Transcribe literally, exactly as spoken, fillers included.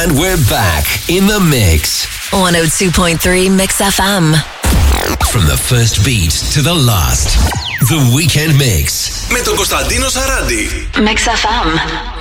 And we're back in the mix. one oh two point three Mix εφ εμ. From the first beat to the last. The Weekend Mix. Με τον Κωνσταντίνο Σαράντη. Mix εφ εμ.